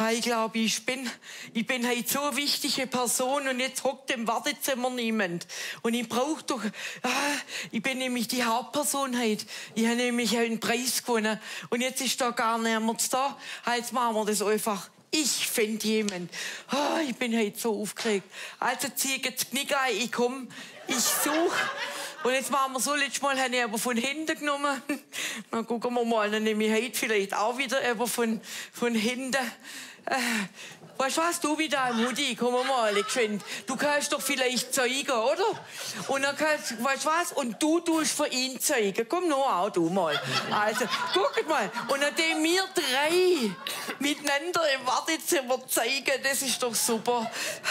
Ich glaube, ich bin halt so eine wichtige Person und jetzt hockt im Wartezimmer niemand. Und ich brauche doch, ich bin nämlich die Hauptperson heute. Ich habe nämlich einen Preis gewonnen und jetzt ist da gar niemand da. Jetzt machen wir das einfach. Ich finde jemand. Ich bin heute so aufgeregt. Also zieh jetzt Knick ein, ich komme, ich suche. Und jetzt machen wir so, letztes Mal habe ich aber von hinten genommen. Dann gucken wir mal, dann nehme ich heute vielleicht auch wieder aber von hinten. Weißt du was, du wieder, Mutti, komm mal, geschwind. Du kannst doch vielleicht zeigen, oder? Und dann kannst, weißt du was, und du tust für ihn zeigen. Komm noch auch du mal. Also, guckt mal. Und nachdem wir drei miteinander im Wartezimmer zeigen, das ist doch super.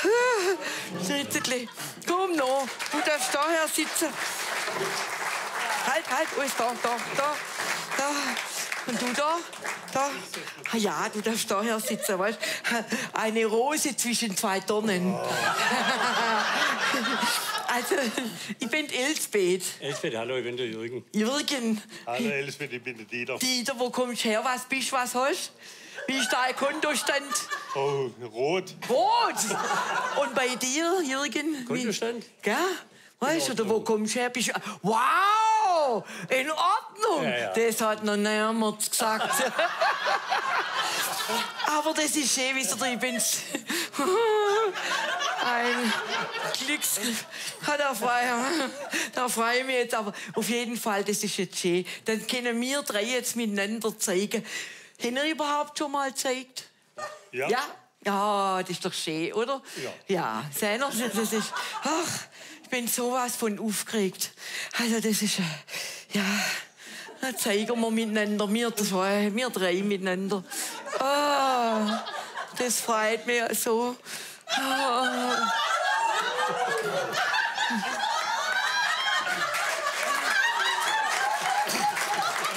Komm noch, du darfst daher sitzen. Halt, alles da. Und du da? Ja, du darfst daher sitzen, weißt du? Eine Rose zwischen zwei Dornen. Also, ich bin Elsbeth. Elsbeth, hallo, ich bin der Jürgen. Jürgen. Hallo Elsbeth, ich bin der Dieter. Dieter, wo kommst du her? Was bist du, was hast du? Wie ist dein Kontostand? Oh, rot. Rot! Und bei dir, Jürgen? Kontostand? Ja? Weißt du, oder wo kommst du her? Bist du... Wow! In Ordnung! Ja. Das hat noch niemand gesagt. Aber das ist schön, wisst ihr, ich bin's. Ein Glücksgriff. Da freue ich mich jetzt. Aber auf jeden Fall, das ist jetzt schön. Dann können wir drei jetzt miteinander zeigen. Haben wir überhaupt schon mal gezeigt? Ja. Ja? Ja, das ist doch schön, oder? Ja. Ja, sehen Sie, das ist... Ach, ich bin sowas von aufgeregt. Also das ist... Ja, dann zeigen wir miteinander, wir drei miteinander. Das freut mich so.